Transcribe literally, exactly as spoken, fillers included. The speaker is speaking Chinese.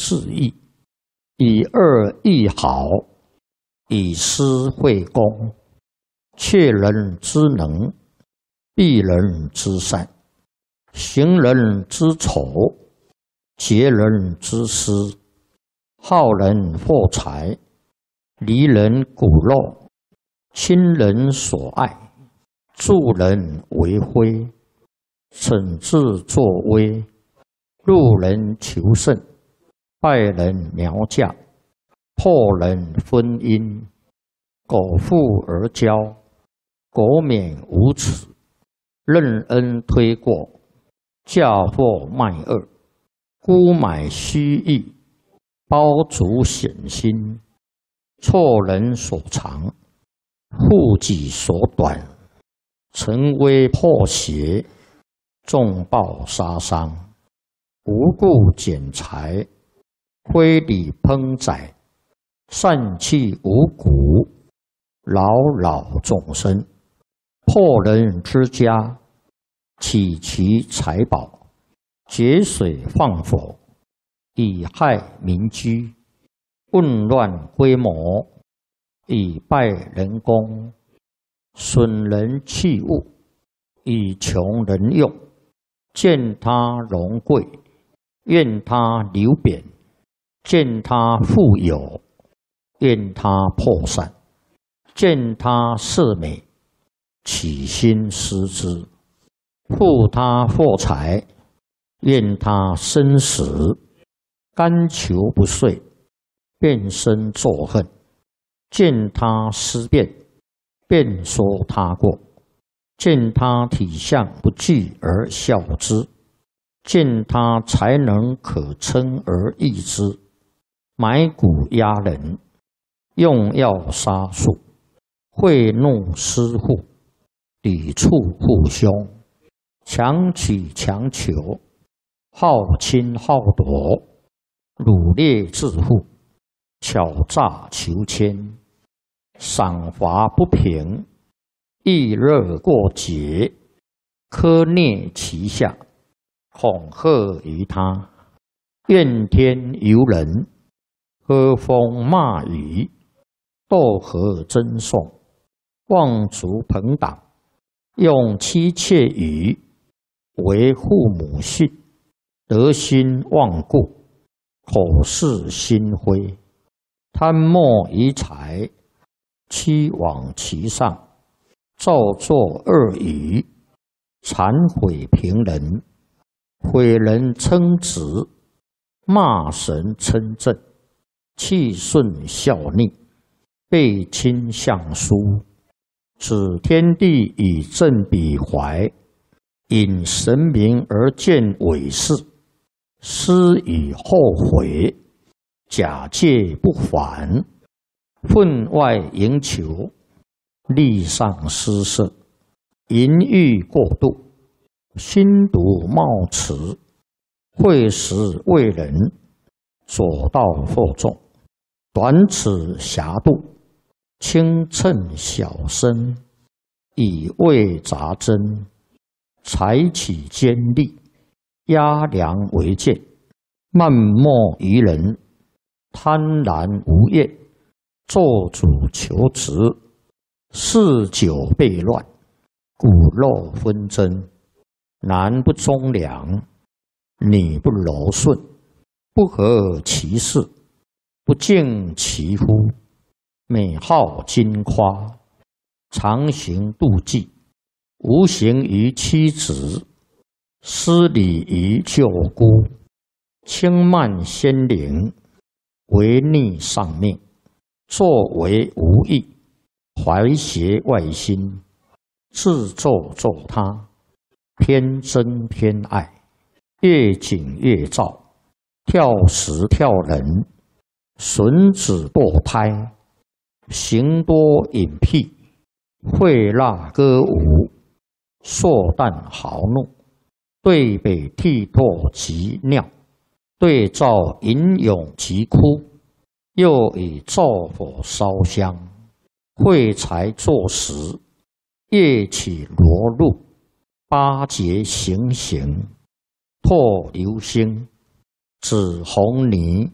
自义，以恶易好，以私会公。窃人之能，避人之善，行人之丑，劫人之私，好人获财，离人骨肉，亲人所爱，助人为辉，惩治作威，路人求胜，败人苗嫁，破人婚姻，苟富而骄，国免无耻，任恩推过，嫁祸卖恶，沽买虚意，包足险心，错人所长，护己所短，沉危破邪，重暴杀伤，无故减财，非礼烹宰，散弃五谷，扰扰众生，破人之家，起其财宝，节水放火，以害民居，混乱规模，以败人功，损人器物，以穷人用，见他荣贵，愿他流贬，见他富有，愿他破散，见他色美，起心思之，护他获财，愿他生死，甘求不遂，变身作恨，见他思变，便说他过，见他体相不具而笑之，见他才能可称而易之，买骨压人，用药杀术，贿赂私户，抵触父兄，强取强求，好侵好夺，掳掠致富，巧诈求迁，赏罚不平，易热过节，苛虐其下，恐吓于他，怨天尤人，喝风骂雨，斗和争讼，妄足朋党，用妻妾语，为父母训，德心忘故，口是心非，贪墨于财，欺罔其上，造作恶语，谄毁平人，毁人称职，骂神称正，气顺效逆，背亲相疏，指天地以正彼怀，引神明而见伪事，思以后悔，假借不还，分外营求，利上失色，淫欲过度，心毒冒迟，会时为人，左道惑众，短尺狭度，轻称小身，以为杂针，采取尖利，压梁为剑，漫莫于人，贪婪无厌，做主求职，嗜酒悖乱，骨肉纷争，男不忠良，女不柔顺，不合其事，不敬其夫，美好矜夸，常行妒忌，无形于妻子，失礼于舅姑，轻慢先灵，违逆上命，作为无益，怀邪外心，自作作他，偏憎偏爱，越紧越躁，跳时跳人，损子堕胎，行多隐僻，会蜡歌舞，硕诞豪怒，对北涕唾及尿，对照吟咏及哭，又以灶火烧香，会财作食，夜起罗露，八节行刑，唾流星，指红泥，